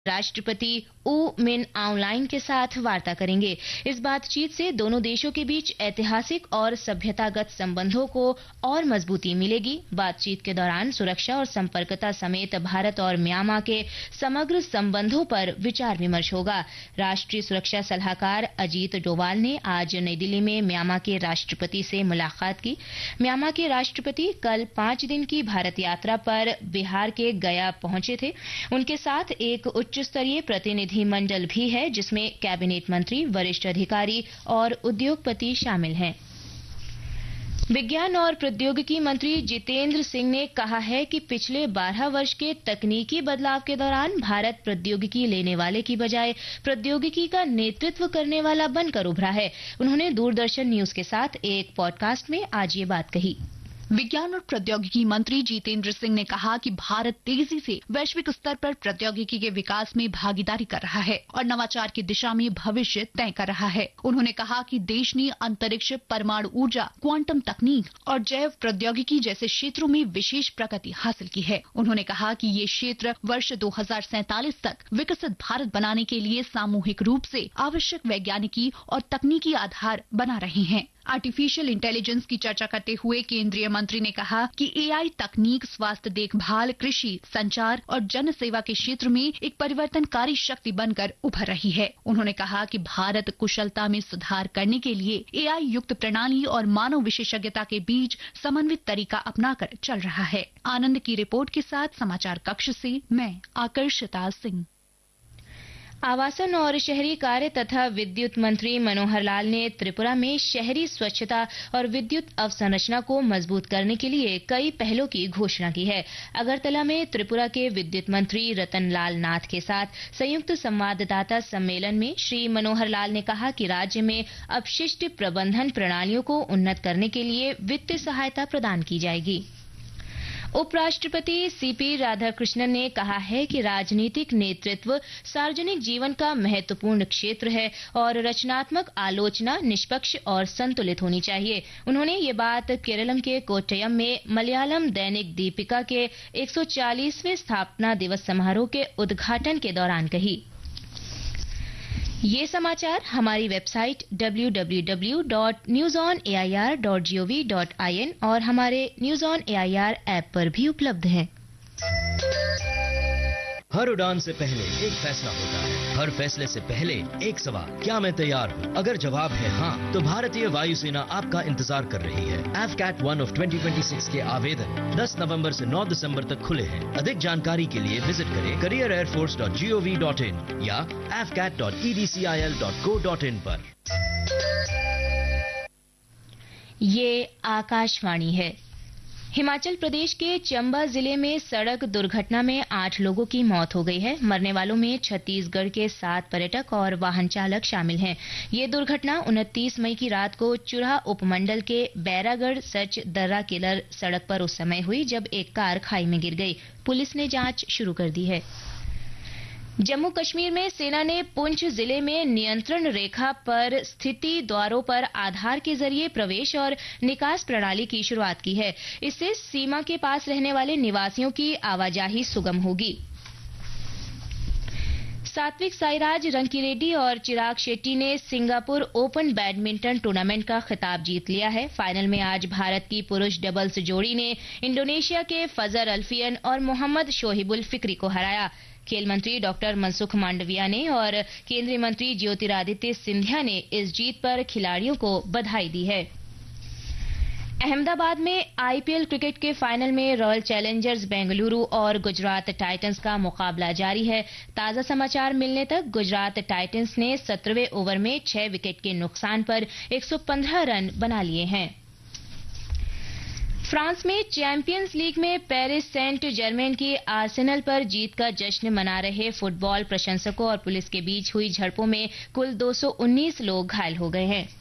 राष्ट्रपति ऊ मिन ऑनलाइन के साथ वार्ता करेंगे। इस बातचीत से दोनों देशों के बीच ऐतिहासिक और सभ्यतागत संबंधों को और मजबूती मिलेगी। बातचीत के दौरान सुरक्षा और संपर्कता समेत भारत और म्यांमार के समग्र संबंधों पर विचार विमर्श होगा। राष्ट्रीय सुरक्षा सलाहकार अजीत डोवाल ने आज नई दिल्ली में म्यांमार के राष्ट्रपति से मुलाकात की। म्यांमार के राष्ट्रपति कल 5 दिन की भारत यात्रा पर बिहार के गया पहुंचे थे। उनके साथ एक उच्च स्तरीय प्रतिनिधि मंडल भी है, जिसमें कैबिनेट मंत्री, वरिष्ठ अधिकारी और उद्योगपति शामिल हैं। विज्ञान और प्रौद्योगिकी मंत्री जितेंद्र सिंह ने कहा है कि पिछले 12 वर्ष के तकनीकी बदलाव के दौरान भारत प्रौद्योगिकी लेने वाले की बजाय प्रौद्योगिकी का नेतृत्व करने वाला बनकर उभरा है। उन्होंने दूरदर्शन न्यूज के साथ एक पॉडकास्ट में आज ये बात कही। विज्ञान और प्रौद्योगिकी मंत्री जितेंद्र सिंह ने कहा कि भारत तेजी से वैश्विक स्तर पर प्रौद्योगिकी के विकास में भागीदारी कर रहा है और नवाचार की दिशा में भविष्य तय कर रहा है। उन्होंने कहा कि देश ने अंतरिक्ष, परमाणु ऊर्जा, क्वांटम तकनीक और जैव प्रौद्योगिकी जैसे क्षेत्रों में विशेष प्रगति हासिल की है। उन्होंने कहा कि ये क्षेत्र वर्ष 2047 तक विकसित भारत बनाने के लिए सामूहिक रूप से आवश्यक वैज्ञानिकी और तकनीकी आधार बना रहे हैं। आर्टिफिशियल इंटेलिजेंस की चर्चा करते हुए केंद्रीय मंत्री ने कहा कि एआई तकनीक स्वास्थ्य देखभाल, कृषि, संचार और जन सेवा के क्षेत्र में एक परिवर्तनकारी शक्ति बनकर उभर रही है। उन्होंने कहा कि भारत कुशलता में सुधार करने के लिए एआई युक्त प्रणाली और मानव विशेषज्ञता के बीच समन्वित तरीका अपनाकर चल रहा है। आनंद की रिपोर्ट के साथ समाचार कक्ष से मैं आकर्षिता सिंह। आवासन और शहरी कार्य तथा विद्युत मंत्री मनोहर लाल ने त्रिपुरा में शहरी स्वच्छता और विद्युत अवसंरचना को मजबूत करने के लिए कई पहलों की घोषणा की है। अगरतला में त्रिपुरा के विद्युत मंत्री रतन लाल नाथ के साथ संयुक्त संवाददाता सम्मेलन में श्री मनोहर लाल ने कहा कि राज्य में अपशिष्ट प्रबंधन प्रणालियों को उन्नत करने के लिए वित्तीय सहायता प्रदान की जाएगी। उपराष्ट्रपति सीपी राधाकृष्णन ने कहा है कि राजनीतिक नेतृत्व सार्वजनिक जीवन का महत्वपूर्ण क्षेत्र है और रचनात्मक आलोचना निष्पक्ष और संतुलित होनी चाहिए। उन्होंने ये बात केरलम के कोट्टयम में मलयालम दैनिक दीपिका के 140वें स्थापना दिवस समारोह के उद्घाटन के दौरान कही। ये समाचार हमारी वेबसाइट www.newsonair.gov.in और हमारे न्यूज ऑन एआईआर ऐप पर भी उपलब्ध हैं। हर उड़ान से पहले एक फैसला होता है, हर फैसले से पहले एक सवाल, क्या मैं तैयार हूँ? अगर जवाब है हाँ, तो भारतीय वायुसेना आपका इंतजार कर रही है। AFCAT 1 of 2026 के आवेदन 10 नवंबर से 9 दिसंबर तक खुले हैं। अधिक जानकारी के लिए विजिट करें careerairforce.gov.in या afcat.edcil.co.in पर। ये आकाशवाणी है। हिमाचल प्रदेश के चंबा जिले में सड़क दुर्घटना में 8 लोगों की मौत हो गई है। मरने वालों में छत्तीसगढ़ के 7 पर्यटक और वाहन चालक शामिल हैं। ये दुर्घटना 29 मई की रात को चुरा उपमंडल के बैरागढ़ सच दर्रा किलर सड़क पर उस समय हुई जब एक कार खाई में गिर गई। पुलिस ने जांच शुरू कर दी है। जम्मू कश्मीर में सेना ने पुंछ जिले में नियंत्रण रेखा पर स्थिति द्वारों पर आधार के जरिए प्रवेश और निकास प्रणाली की शुरुआत की है। इससे सीमा के पास रहने वाले निवासियों की आवाजाही सुगम होगी। सात्विक साईराज, रंकीरेड्डी और चिराग शेट्टी ने सिंगापुर ओपन बैडमिंटन टूर्नामेंट का खिताब जीत लिया है। फाइनल में आज भारत की पुरुष डबल्स जोड़ी ने इंडोनेशिया के फजर अल्फियन और मोहम्मद शोहिबुल फिक्री को हराया। खेल मंत्री डॉक्टर मनसुख मांडविया ने और केंद्रीय मंत्री ज्योतिरादित्य सिंधिया ने इस जीत पर खिलाड़ियों को बधाई दी है। अहमदाबाद में आईपीएल क्रिकेट के फाइनल में रॉयल चैलेंजर्स बेंगलुरु और गुजरात टाइटंस का मुकाबला जारी है। ताजा समाचार मिलने तक गुजरात टाइटंस ने 17वें ओवर में 6 विकेट के नुकसान पर 115 रन बना लिए हैं। फ्रांस में चैंपियंस लीग में पेरिस सेंट जर्मेन की आर्सेनल पर जीत का जश्न मना रहे फुटबॉल प्रशंसकों और पुलिस के बीच हुई झड़पों में कुल 219 लोग घायल हो गए हैं।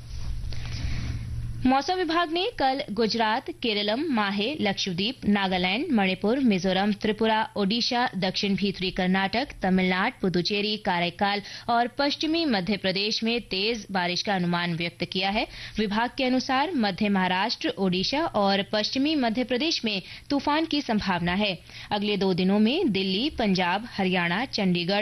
मौसम विभाग ने कल गुजरात, केरलम, माहे, लक्षद्वीप, नागालैंड, मणिपुर, मिजोरम, त्रिपुरा, ओडिशा, दक्षिण भीतरी कर्नाटक, तमिलनाडु, पुदुचेरी, काराइकाल और पश्चिमी मध्य प्रदेश में तेज बारिश का अनुमान व्यक्त किया है। विभाग के अनुसार मध्य महाराष्ट्र, ओडिशा और पश्चिमी मध्य प्रदेश में तूफान की संभावना है। अगले 2 दिनों में दिल्ली, पंजाब, हरियाणा, चंडीगढ़